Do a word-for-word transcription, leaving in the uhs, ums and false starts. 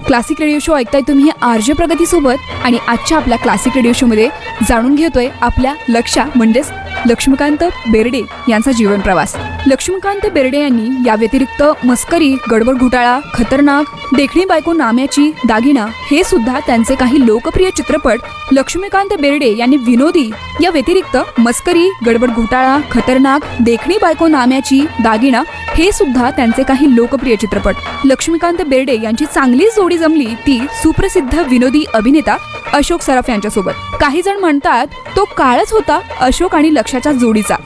Classic radio show ऐकताय तुम्ही RJ प्रगती सोबत आणि आजच्या आपल्या क्लासिक रेडिओ शो मध्ये जाणून घेतोय आपल्या लक्षा म्हणजेच लक्ष्मीकांत बेर्डे यांचा जीवन प्रवास. लक्ष्मीकांत बेर्डे यांनी या व्यतिरिक्त मस्करी, गडबड घोटाळा, खतरनाक, देखणी बायको नाम्याची, दागिना हे सुद्धा त्यांचे काही लोकप्रिय चित्रपट. लक्ष्मीकांत बेर्डे यांनी विनोदी या व्यतिरिक्त मस्करी, गडबड घोटाळा, खतरनाक, देखणी बायको नाम्याची, दागिना हे सुद्धा त्यांचे काही लोकप्रिय चित्रपट. लक्ष्मीकांत बेर्डे यांची चांगली जोडी जमली ती सुप्रसिद्ध विनोदी अभिनेता अशोक सराफ यांच्यासोबत. काही जण म्हणतात तो काळच होता अशोक आणि लक्षाच्या जोडीचा.